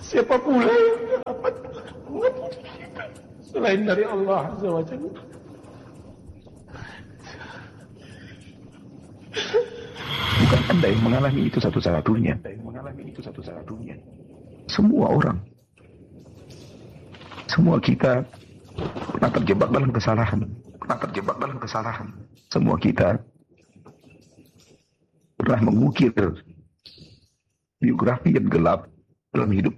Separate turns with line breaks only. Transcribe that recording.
Siapa pula yang dapat mengerti kita selain dari Allah Azza wa Jalla?
Bukan Anda yang mengalami itu satu-satunya. Semua orang, semua kita pernah terjebak dalam kesalahan. Semua kita pernah mengukir biografi yang gelap dalam hidup